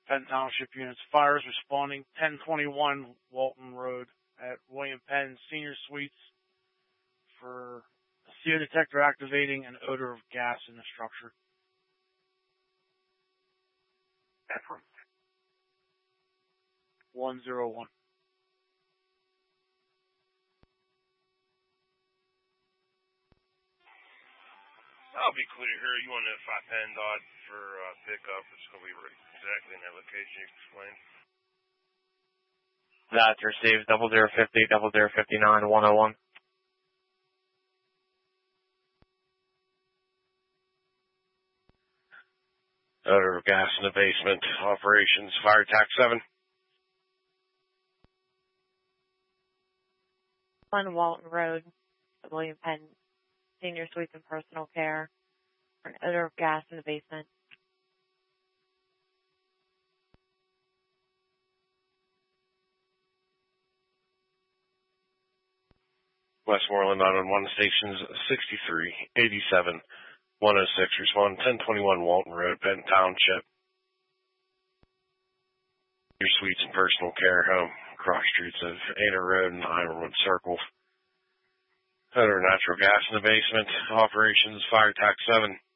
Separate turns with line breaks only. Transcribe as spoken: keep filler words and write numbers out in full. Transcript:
Penn Township units. Fires responding ten twenty-one Walton Road at William Penn Senior Suites for a C O detector activating an odor of gas in the structure. one zero one.
I'll be clear here. You want to notify PennDOT for uh, pickup. It's going to be right exactly in that location you explained.
That's received. Double zero fifty, double zero fifty nine, one oh one.
Odor of gas in the basement. Operations. Fire Tac seven.
One Walton Road, William Penn Senior Suites and Personal Care, for an odor of gas in the basement.
Westmoreland nine one one stations sixty-three, eighty-seven, one oh six. Respond ten twenty-one Walton Road, Penn Township. Your suites and personal care home, cross streets of Ada Road and Ironwood Circle. Odor of natural gas in the basement. Operations. Fire Tac seven.